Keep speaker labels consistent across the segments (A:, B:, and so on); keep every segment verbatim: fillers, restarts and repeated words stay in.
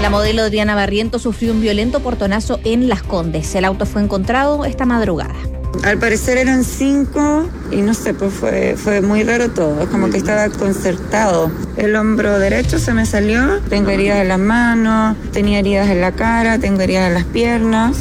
A: La modelo Diana Barrientos sufrió un violento portonazo en Las Condes. El auto fue encontrado esta madrugada.
B: Al parecer eran cinco y no sé, pues fue, fue muy raro todo, como que estaba concertado. El hombro derecho se me salió, tengo heridas en las manos, tenía heridas en la cara, tengo heridas en las piernas.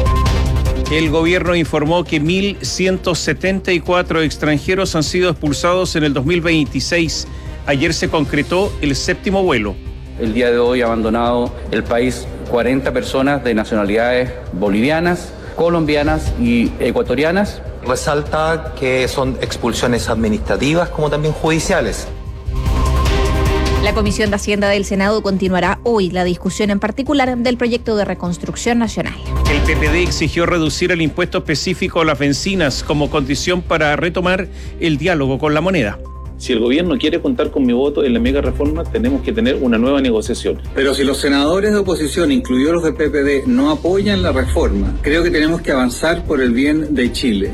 C: El gobierno informó que mil ciento setenta y cuatro extranjeros han sido expulsados en el dos mil veintiséis. Ayer se concretó el séptimo vuelo.
D: El día de hoy ha abandonado el país cuarenta personas de nacionalidades bolivianas, colombianas y ecuatorianas.
E: Resalta que son expulsiones administrativas como también judiciales.
A: La Comisión de Hacienda del Senado continuará hoy la discusión en particular del proyecto de reconstrucción nacional.
C: El P P D exigió reducir el impuesto específico a las bencinas como condición para retomar el diálogo con la moneda.
F: Si el gobierno quiere contar con mi voto en la mega reforma, tenemos que tener una nueva negociación.
G: Pero si los senadores de oposición, incluidos los del P P D, no apoyan la reforma, creo que tenemos que avanzar por el bien de Chile.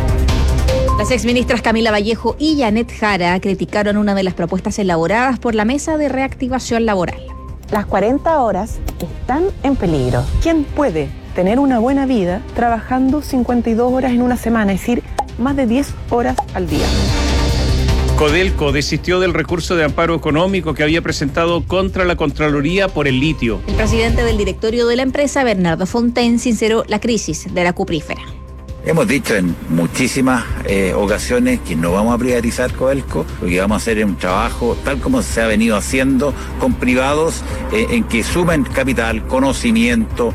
A: Las exministras Camila Vallejo y Janet Jara criticaron una de las propuestas elaboradas por la Mesa de Reactivación Laboral.
H: Las cuarenta horas están en peligro. ¿Quién puede tener una buena vida trabajando cincuenta y dos horas en una semana, es decir, más de diez horas al día?
C: Codelco desistió del recurso de amparo económico que había presentado contra la Contraloría por el litio.
A: El presidente del directorio de la empresa, Bernardo Fontaine, sinceró la crisis de la cuprífera.
I: Hemos dicho en muchísimas eh, ocasiones que no vamos a privatizar Codelco, lo que vamos a hacer es un trabajo tal como se ha venido haciendo con privados eh, en que sumen capital, conocimiento.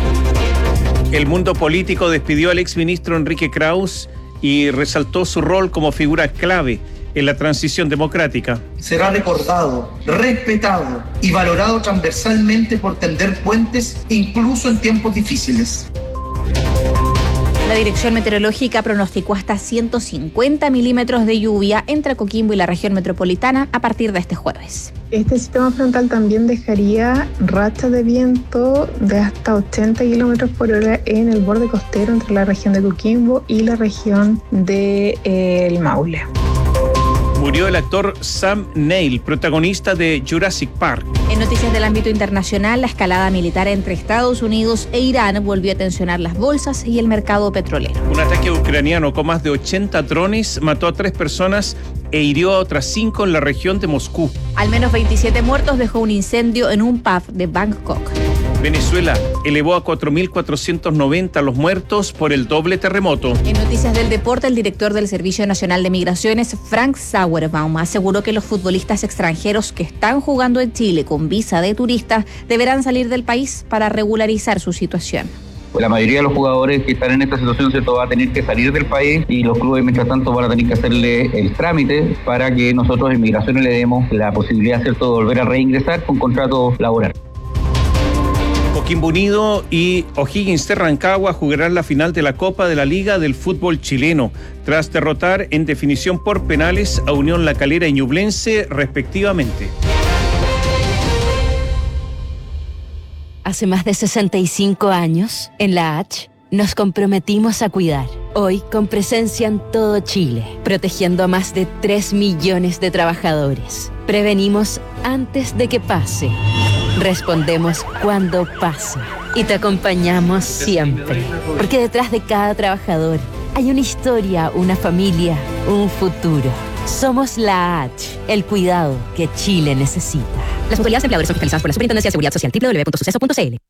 C: El mundo político despidió al exministro Enrique Kraus y resaltó su rol como figura clave en la transición democrática.
J: Será recordado, respetado y valorado transversalmente por tender puentes incluso en tiempos difíciles.
A: La Dirección Meteorológica pronosticó hasta ciento cincuenta milímetros de lluvia entre Coquimbo y la región metropolitana a partir de este jueves.
K: Este sistema frontal también dejaría rachas de viento de hasta ochenta kilómetros por hora en el borde costero entre la región de Coquimbo y la región de eh, el Maule.
C: Murió el actor Sam Neill, protagonista de Jurassic Park.
A: En noticias del ámbito internacional, la escalada militar entre Estados Unidos e Irán volvió a tensionar las bolsas y el mercado petrolero.
C: Un ataque ucraniano con más de ochenta drones mató a tres personas e hirió a otras cinco en la región de Moscú.
A: Al menos veintisiete muertos dejó un incendio en un pub de Bangkok.
C: Venezuela elevó a cuatro mil cuatrocientos noventa los muertos por el doble terremoto.
A: En noticias del deporte, el director del Servicio Nacional de Migraciones, Frank Sauerbaum, aseguró que los futbolistas extranjeros que están jugando en Chile con visa de turista deberán salir del país para regularizar su situación.
D: La mayoría de los jugadores que están en esta situación, ¿cierto?, va a tener que salir del país y los clubes, mientras tanto, van a tener que hacerle el trámite para que nosotros en Migraciones le demos la posibilidad, ¿cierto?, de volver a reingresar con contrato laboral.
C: Coquimbo Unido y O'Higgins de Rancagua jugarán la final de la Copa de la Liga del Fútbol Chileno, tras derrotar en definición por penales a Unión La Calera y Ñublense, respectivamente.
L: Hace más de sesenta y cinco años, en la H, nos comprometimos a cuidar. Hoy, con presencia en todo Chile, protegiendo a más de tres millones de trabajadores. Prevenimos antes de que pase. Respondemos cuando pasa. Y te acompañamos siempre. Porque detrás de cada trabajador hay una historia, una familia, un futuro. Somos la H, el cuidado que Chile necesita.
A: Las autoridades empleadoras son fiscalizadas por la Superintendencia de Seguridad Social, doble u doble u doble u punto suceso punto c l.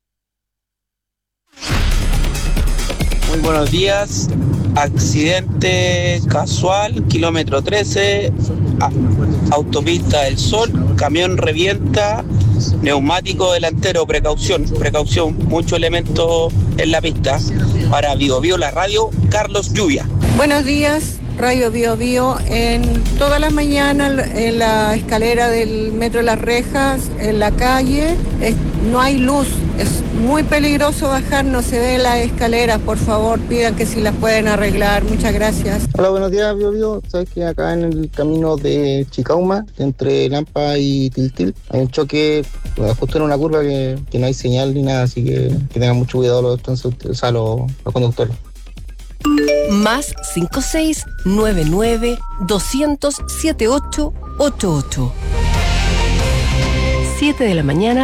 M: Muy buenos días. Accidente casual, kilómetro trece, a, autopista del Sol, camión revienta, neumático delantero, precaución, precaución, mucho elemento en la pista. Para Bio Bio, la radio, Carlos Lluvia.
N: Buenos días. Radio Bio Bio, en todas las mañanas en la escalera del Metro Las Rejas, en la calle, es, no hay luz, es muy peligroso bajar, no se ve las escaleras, por favor, pidan que si las pueden arreglar, muchas gracias.
O: Hola, buenos días, Bio Bio, sabes que acá en el camino de Chicauma, entre Lampa y Tiltil, hay un choque, justo en una curva que, que no hay señal ni nada, así que que tengan mucho cuidado los, o sea, los, los conductores.
P: Más cinco seis nueve nueve doscientos setenta y ocho ochenta y ocho. siete de la mañana.